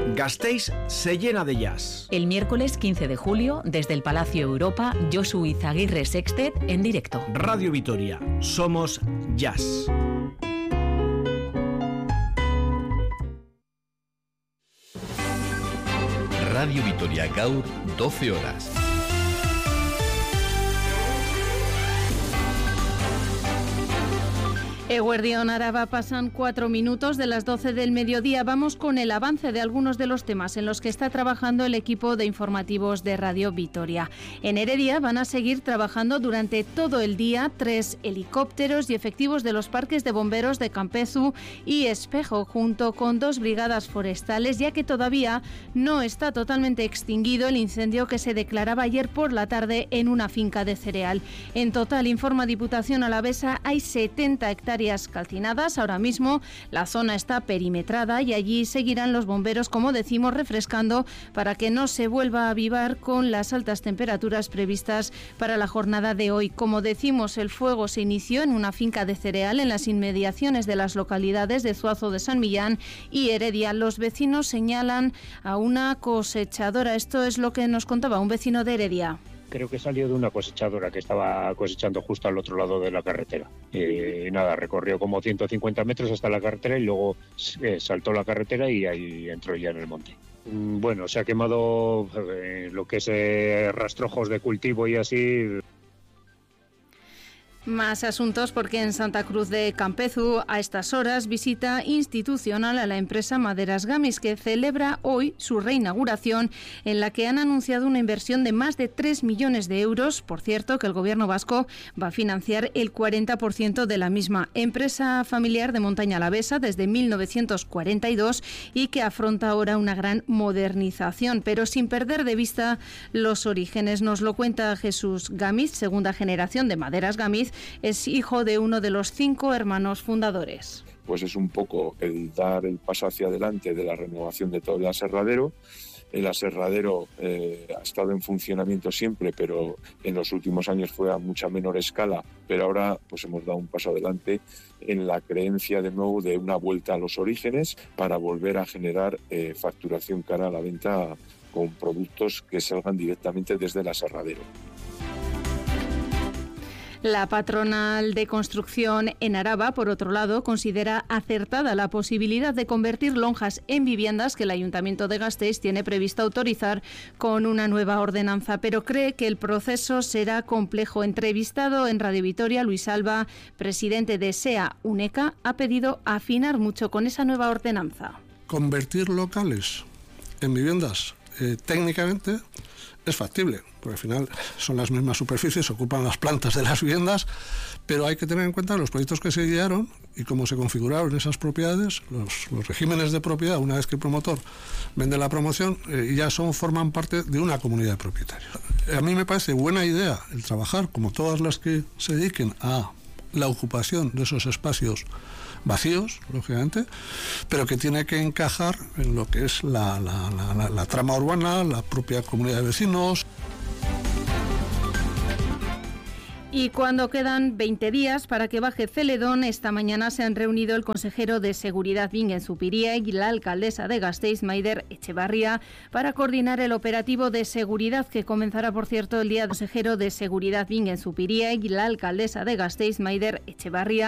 Gasteiz se llena de jazz. El miércoles 15 de julio, desde el Palacio Europa, Josu Izaguirre Sextet en directo. Radio Vitoria, somos jazz. Radio Vitoria gaur, 12 horas. Eguerdión Araba, pasan 4 minutos de las 12 del mediodía. Vamos con el avance de algunos de los temas en los que está trabajando el equipo de informativos de Radio Vitoria. En Heredia van a seguir trabajando durante todo el día 3 helicópteros y efectivos de los parques de bomberos de Campezu y Espejo, junto con 2 brigadas forestales, ya que todavía no está totalmente extinguido el incendio que se declaraba ayer por la tarde en una finca de cereal. En total, informa Diputación Alavesa, hay 70 hectáreas calcinadas. Ahora mismo la zona está perimetrada y allí seguirán los bomberos, como decimos, refrescando para que no se vuelva a avivar con las altas temperaturas previstas para la jornada de hoy. Como decimos, el fuego se inició en una finca de cereal en las inmediaciones de las localidades de Zuazo de San Millán y Heredia. Los vecinos señalan a una cosechadora. Esto es lo que nos contaba un vecino de Heredia. Creo que salió de una cosechadora que estaba cosechando justo al otro lado de la carretera. Y nada, recorrió como 150 metros hasta la carretera y luego saltó la carretera y ahí entró ya en el monte. Bueno, se ha quemado lo que es rastrojos de cultivo y así. Más asuntos, porque en Santa Cruz de Campezu a estas horas visita institucional a la empresa Maderas Gamis, que celebra hoy su reinauguración, en la que han anunciado una inversión de más de 3 millones de euros. Por cierto, que el gobierno vasco va a financiar el 40% de la misma. Empresa familiar de montaña alavesa desde 1942 y que afronta ahora una gran modernización, pero sin perder de vista los orígenes. Nos lo cuenta Jesús Gamis, segunda generación de Maderas Gamis. Es hijo de uno de los 5 hermanos fundadores. Pues es un poco el dar el paso hacia adelante de la renovación de todo el aserradero. El aserradero ha estado en funcionamiento siempre, pero en los últimos años fue a mucha menor escala. Pero ahora pues hemos dado un paso adelante en la creencia de nuevo de una vuelta a los orígenes para volver a generar facturación cara a la venta con productos que salgan directamente desde el aserradero. La patronal de construcción en Araba, por otro lado, considera acertada la posibilidad de convertir lonjas en viviendas que el Ayuntamiento de Gasteiz tiene previsto autorizar con una nueva ordenanza, pero cree que el proceso será complejo. Entrevistado en Radio Vitoria, Luis Alba, presidente de SEA UNECA, ha pedido afinar mucho con esa nueva ordenanza. Convertir locales en viviendas técnicamente es factible, porque al final son las mismas superficies, ocupan las plantas de las viviendas, pero hay que tener en cuenta los proyectos que se guiaron y cómo se configuraron esas propiedades, los regímenes de propiedad. Una vez que el promotor vende la promoción, ya forman parte de una comunidad de propietarios. A mí me parece buena idea el trabajar, como todas las que se dediquen a la ocupación de esos espacios vacíos, lógicamente, pero que tiene que encajar en lo que es la trama urbana, la propia comunidad de vecinos. Y cuando quedan 20 días para que baje Celedón, esta mañana se han reunido el consejero de Seguridad Bingen Zupiria y la alcaldesa de Gasteiz, Maider Etxebarria, para coordinar el operativo de seguridad que comenzará, por cierto, el día del consejero de Seguridad Bingen Zupiria y la alcaldesa de Gasteiz, Maider Etxebarria.